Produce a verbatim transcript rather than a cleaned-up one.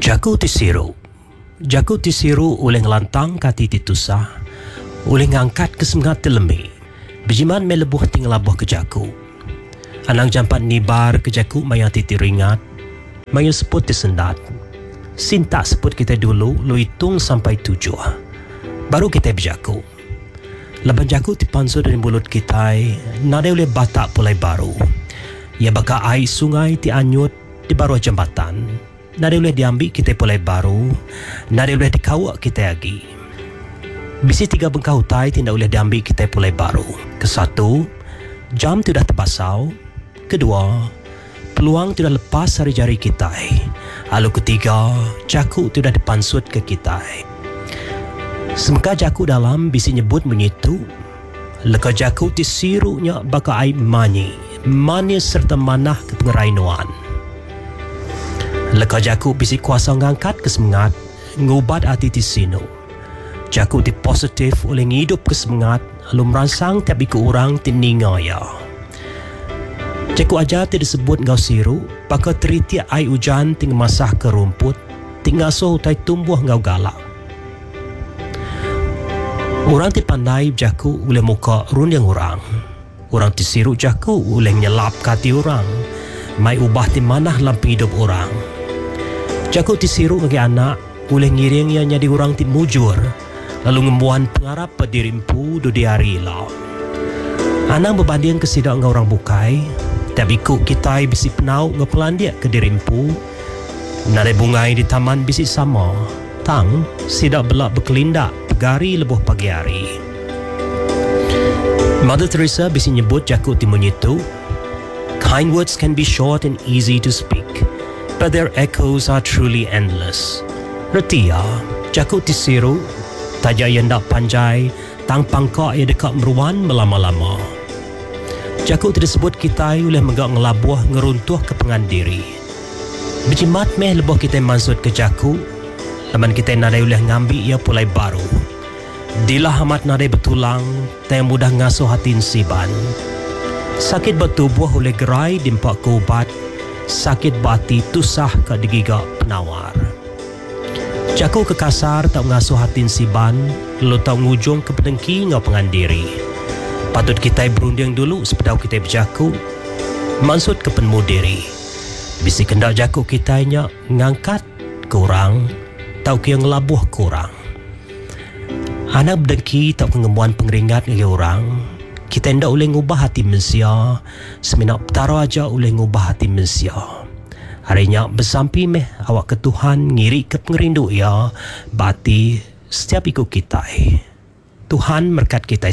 Jaku tisiru. Jaku tisiru oleh ngelantang kati titusah, oleh ngangkat kesemengat telemi. Bejiman melebuh tinggal labuh ke jaku. Anang jampat nibar ke jaku maya titi ringat, maya seput disendat. Sintak seput kita dulu, lu hitung sampai tujuh. Baru kita berjaku. Laban jaku dipansur dari mulut kita, nada oleh batak pulai baru. Ia baka air sungai ti anyut di bawah jambatan. Nada boleh diambil kita pulai baru, nada boleh dikawak kita lagi. Bisi tiga bengkau tai tidak boleh diambil kita pulai baru. Kesatu, jam tidak terbasau. Kedua, peluang tidak lepas dari jari kita. Lalu ketiga, jaku tidak dipansut ke kita. Semeka jaku dalam bisi nyebut menyitu. Leka jaku tisirunya baka aib mani, manis serta manah kepengerainuan. Leka jaku bisi kuasa ngangkat kesemangat, ngubat hati tisino. Jaku di positif oleh ngidup kesemangat, lalu merangsang tapi ke orang tiningaya. Jaku ajar tidak disebut ngau siru, baka teriti air hujan ting masah ke rumput, ting ngasuh utai tumbuh ngau galak. Orang ti pandai jaku oleh muka runding orang. Orang ti siru jaku oleh nyelap kati orang, mai ubah ti manah lampi hidup orang. Jaku ti siru bagi anak oleh ngiring yang jadi orang ti mujur, lalu ngembuan pengarap pedirimpu do diari lau. Anak berbanding kesidak ngau orang bukai, tapi ku kita bisi penau ngepelandia ke dirimpu. Nare bungai di taman bisi sama, tang sidak belak berkelindak pegari lebuh pagi hari. Mother Teresa bisi nyebut jaku ti menyitu, kind words can be short and easy to speak, but their echoes are truly endless. Reti ya, jaku ti siru, taja yang dak panjai, tang pangkak yang dekat meruan melama-lama. Jaku ti disebut kita oleh menggak ngelabuh ngeruntuh ke pengandiri. Berjimat meh lebuh kita mansut ke jaku, laman kita nadai oleh ngambil ia pulai baru. Dilah amat nadai betulang, tak mudah ngasuh hatin siban. Sakit bertubuh oleh gerai dimpak ke ubat, sakit bati tusah ke digigak penawar. Jaku ke kasar tak ngasuh hatin siban, lalu tak ngujung ke pedengki ngau pengandiri. Patut kita berunding dulu sepedau kita berjaku, maksud ke penmudiri. Bisi kendak jaku kita nya ngangkat kurang, tau ke yang labuh kurang. Anak berdengki tak pengembuan pengeringat oleh orang, kita hendak boleh ngubah hati manusia, seminak petara aja boleh ngubah hati manusia. Harinya bersampi meh awak ke Tuhan ngiri ke pengerindu ya, bati setiap ikut kita. Tuhan merkat kita